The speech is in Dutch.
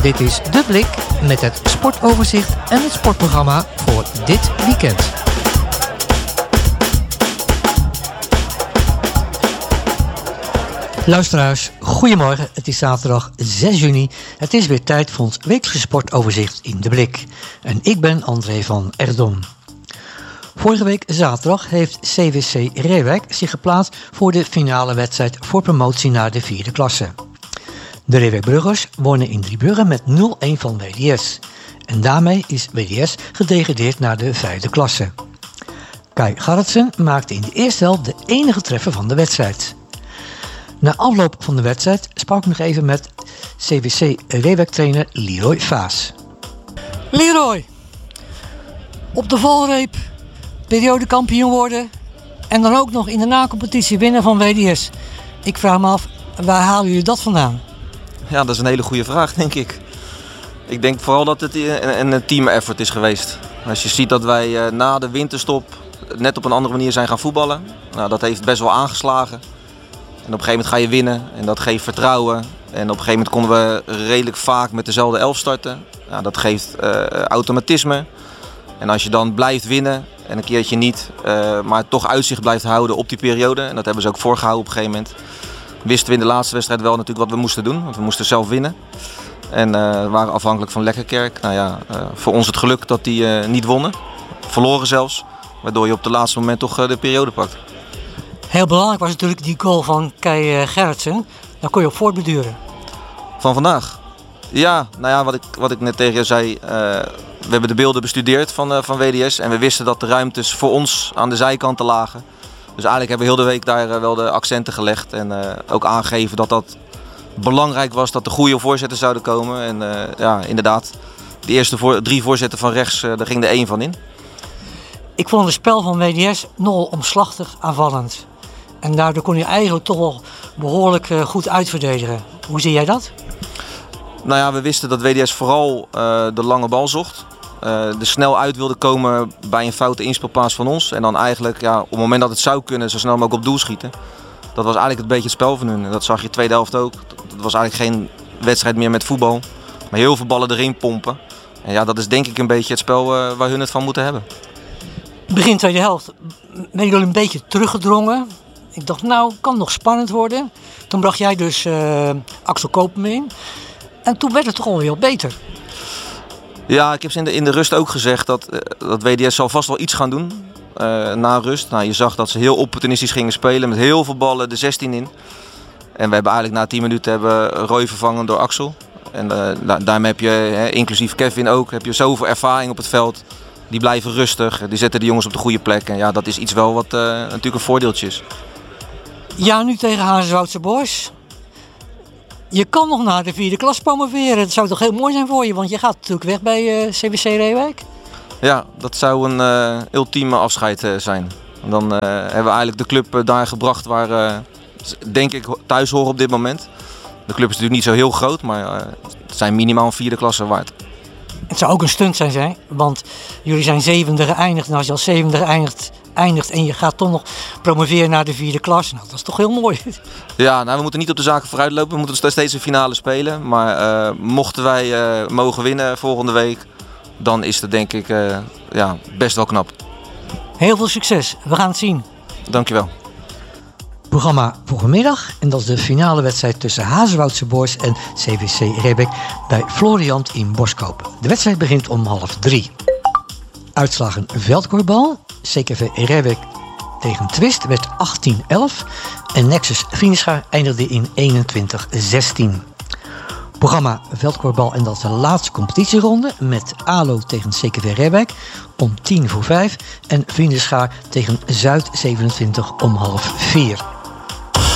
Dit is De Blik met het sportoverzicht en het sportprogramma voor dit weekend. Luisteraars, goedemorgen. Het is zaterdag 6 juni. Het is weer tijd voor ons wekelijkse sportoverzicht in De Blik. En ik ben André van Erdon. Vorige week zaterdag heeft CVC Reewijk zich geplaatst voor de finale wedstrijd voor promotie naar de 4e klasse. De Reewijk-Bruggers wonnen in Driebrugge met 0-1 van WDS. En daarmee is WDS gedegradeerd naar de 5e klasse. Kai Gerritsen maakte in de eerste helft de enige treffer van de wedstrijd. Na afloop van de wedstrijd sprak ik nog even met CVC Reewijk-trainer Leroy Vaas. Leroy, op de valreep, periodekampioen worden en dan ook nog in de na-competitie winnen van WDS. Ik vraag me af, waar halen jullie dat vandaan? Ja, dat is een hele goede vraag, denk ik. Ik denk vooral dat het een team effort is geweest. Als je ziet dat wij na de winterstop net op een andere manier zijn gaan voetballen. Nou, dat heeft best wel aangeslagen. En op een gegeven moment ga je winnen en dat geeft vertrouwen. En op een gegeven moment konden we redelijk vaak met dezelfde elf starten. Nou, dat geeft automatisme. En als je dan blijft winnen en een keertje niet, maar toch uitzicht blijft houden op die periode. En dat hebben ze ook voorgehouden op een gegeven moment. Wisten we in de laatste wedstrijd wel natuurlijk wat we moesten doen. Want we moesten zelf winnen. En we waren afhankelijk van Lekkerkerk. Nou ja, voor ons het geluk dat die niet wonnen. Verloren zelfs. Waardoor je op het laatste moment toch de periode pakt. Heel belangrijk was natuurlijk die goal van Kai Gerritsen. Daar kon je op voortbeduren. Van vandaag? Ja, nou ja, wat ik net tegen je zei. We hebben de beelden bestudeerd van WDS. En we wisten dat de ruimtes voor ons aan de zijkanten lagen. Dus eigenlijk hebben we heel de week daar wel de accenten gelegd. En ook aangegeven dat dat belangrijk was dat de goede voorzetten zouden komen. En ja, inderdaad, de eerste 3 voorzetten van rechts, daar ging er 1 van in. Ik vond het spel van WDS nogal omslachtig aanvallend. En daardoor kon je eigenlijk toch wel behoorlijk goed uitverdedigen. Hoe zie jij dat? Nou ja, we wisten dat WDS vooral de lange bal zocht. Er snel uit wilde komen bij een foute inspelpaas van ons. En dan eigenlijk, ja, op het moment dat het zou kunnen, zo snel mogelijk op doel schieten. Dat was eigenlijk een beetje het spel van hun. En dat zag je tweede helft ook. Dat was eigenlijk geen wedstrijd meer met voetbal. Maar heel veel ballen erin pompen. En ja, dat is denk ik een beetje het spel waar hun het van moeten hebben. Begin tweede helft ben je een beetje teruggedrongen. Ik dacht, nou, kan nog spannend worden. Toen bracht jij dus Axel Koopman in. En toen werd het toch alweer beter. Ja, ik heb ze in de rust ook gezegd dat WDS zal vast wel iets gaan doen na rust. Nou, je zag dat ze heel opportunistisch gingen spelen met heel veel ballen de 16 in. En we hebben eigenlijk na 10 minuten Roy vervangen door Axel. En daarmee heb je, inclusief Kevin ook, heb je zoveel ervaring op het veld. Die blijven rustig, die zetten de jongens op de goede plek. En ja, dat is iets wel wat natuurlijk een voordeeltje is. Ja, nu tegen Hazerswoudse Boys. Je kan nog naar de 4e klas promoveren. Dat zou toch heel mooi zijn voor je, want je gaat natuurlijk weg bij CVC Reewijk. Ja, dat zou een ultieme afscheid zijn. Dan hebben we eigenlijk de club daar gebracht waar, denk ik, thuis horen op dit moment. De club is natuurlijk niet zo heel groot, maar het zijn minimaal een 4e klasse waard. Het zou ook een stunt zijn, want jullie zijn 7e geëindigd. En als je als 7e eindigt en je gaat toch nog promoveren naar de 4e klas, nou, dat is toch heel mooi. Ja, nou, we moeten niet op de zaken vooruitlopen. We moeten steeds een finale spelen. Maar mochten wij mogen winnen volgende week, dan is het denk ik best wel knap. Heel veel succes. We gaan het zien. Dankjewel. Programma voor vanmiddag. En dat is de finale wedstrijd tussen Hazerswoudse Boys en CVC Reewijk bij Floriant in Boskoop. De wedstrijd begint om 2:30. Uitslagen veldkorfbal. CKV Reewijk tegen Twist werd 18-11. En Nexus Vriendenschaar eindigde in 21-16. Programma veldkorfbal en dat is de laatste competitieronde met ALO tegen CKV Reewijk om 5:10. En Vriendenschaar tegen Zuid 27 om 3:30.